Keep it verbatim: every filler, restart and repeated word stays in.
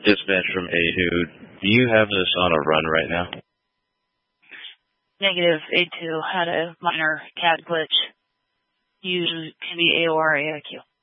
Dispatch from Ahu. Do you have this on a run right now? Negative. A two had a minor C A D glitch. Usually can be A O R A I Q.